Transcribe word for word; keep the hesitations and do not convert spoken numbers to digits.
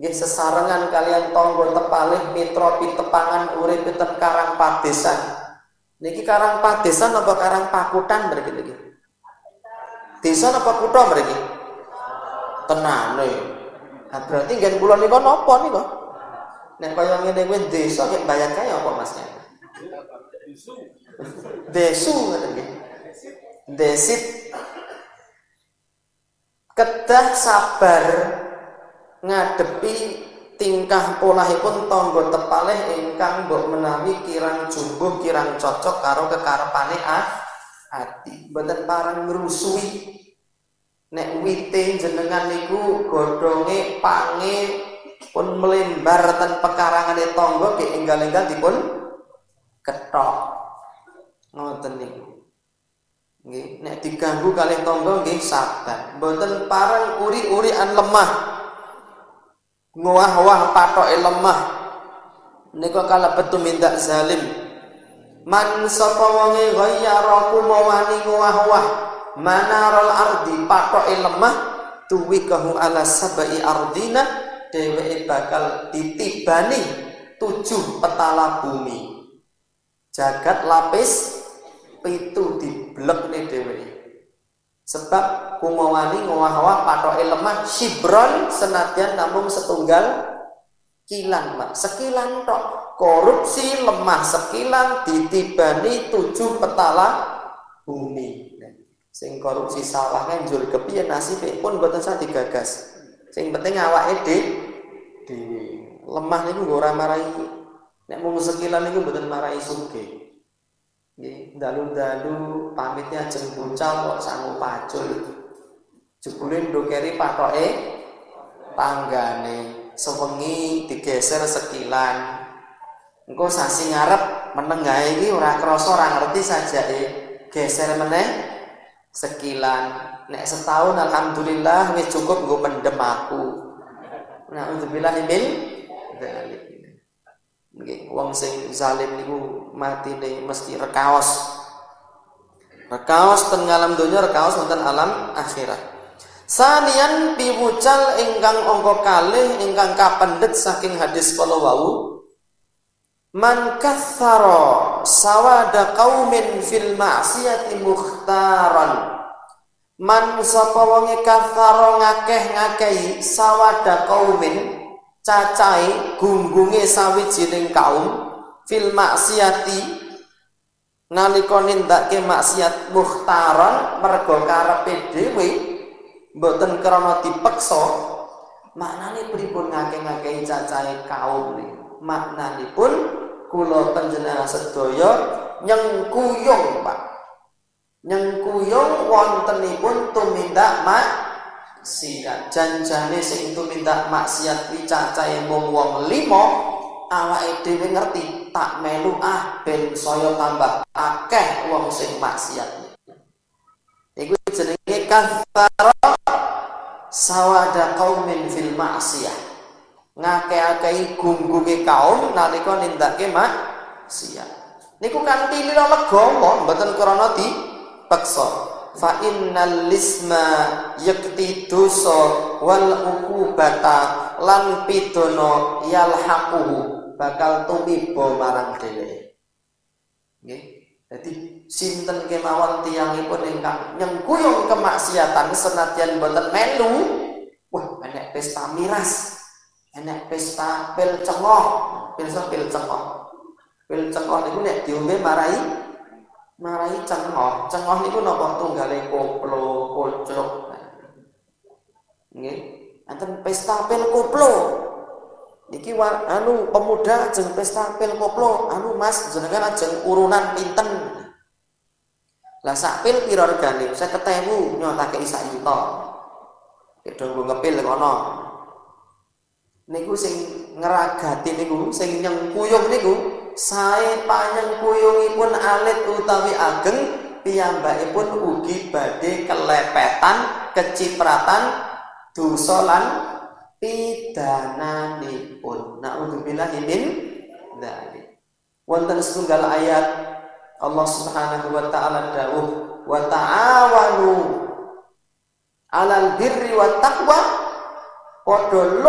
nggih sesarengan kalian tangga tepalih mitra pitepangan urip ten Karang Padesan. Niki Karang Padesan apa Karang Pakutan mriki niki? Desa apa kutha mriki? Tenane. Nah, berarti nggen kula nika napa nika? Nek kaya ngene kuwi desa nek bayang kaya apa Masnya? Desu. Desu ngoten nggih. Desit. Kedah sabar ngadepi tingkah polahipun tangga tepalih ingkang mbok menawi kirang jumbuh kirang cocok karo kekarepane ati. Mboten parang ngrusui. Nek wite jenengan niku godhonge pange pun melembar ten pekarangane tangga nggih enggal-enggal dipun kethok. Ngoten niku. Nggih, nek diganggu kalih tangga nggih sabar. Mboten parang uri-urian lemah. Ngowah-wah patoke lemah. Nika kalebet tumindak zalim. Man sapa wonge ghayyara kumawani ngowah-wah manarul ardi patoke lemah tuwikahu ala sabai ardina dheweke bakal ditibani tujuh petala bumi. Jagat lapis pitu diblekne dheweke. Sebab kumawani ngowah-wah patoke lemah shibron senadyan namung setunggal kilan, Pak. Sekilan tok. Korupsi lemah sekilan ditibani tujuh petala bumi. Sing korupsi sawah kan njur kepiye nasibe pun mboten usah digagas. Sing penting awake dhewe lemah niku nggo ora marai. Nek mung sekilan niku mboten marai sugih. Nggih, dalu-dalu pamitnya ajeng buncal kok sangu pacul. Jebule ndokeri patoke tanggane. Sewengi digeser sekilan. Engko sasi ngarep menengahe iki ora krasa ora ngerti sajake geser meneh sekilan. Nek setahun alhamdulillah wis cukup nggo mendem aku. Nah, udzubillah min dzalik. Nggih, wong sing zalim niku matine mesti rekaos. Rekaos teng alam donya, rekaos wonten alam akhirat. Sanian piwucal ingkang angka kalih ingkang kapendhet saking hadis kala wau. Man katsara sawada qaumin fil ma'siyati mukhtaran. Man sapa wonge katsara ngakeh-ngakehi sawada qaumin cacahe gunggunge sawijining kaum fil maksiati nalika nindakake maksiat mukhtaron mergo karepe dhewe mboten krana dipeksa. Maknane pripun ngakeh-ngakehi cacahe kaum niku? Maknanipun kula panjenengan sedaya nyengkuyung, Pak. Nyengkuyung wontenipun tumindak maksiat. Janjane sing tumindak maksiat kuwi cacahe mung wong lima, awake dhewe ngerti tak melu ah ben saya tambah akeh wong sing maksiat. Iku jenenge katsara sawada qaumin fil maksiyah. Ngakeh-akehi gunggunge kaum nalika nindakake maksiat. Niku kanthi lira legawa mboten krana dipeksa. Fa innal lisma yakti dosa wal uqubata lan pidana yalhaquhu bakal tumiba marang dheweke. Nggih. Dadi sinten kemawon tiyangipun ingkang nyengkuyung kemaksiatan senadyan mboten melu, wah enek pesta miras, enek pesta pil cengoh, pirsa pil cengoh. Pil cengoh niku nek diombe marai marai cengoh. Cengoh niku napa tunggale koplo, kocok. Nggih, enten pesta pil koplo. Niki war, anu pemuda ajeng pesta pil koplo, anu Mas jenengan ajeng urunan pinten. Lah sak pil pira regane? seket ewu nyotake sak yuta. Nek donggo ngepil kono. Niku sing ngeragati niku, sing nyengkuyung niku, sae panyengkuyungipun alit utawi ageng, piyambakipun ugi badhe kelepetan, kecipratan dosa lan pidananipun. Na'udzubillahi min dzalik. Wonten setunggal ayat Allah Subhanahu wa taala dawuh, "Wa ta'awanu 'alal birri wat taqwa." Padha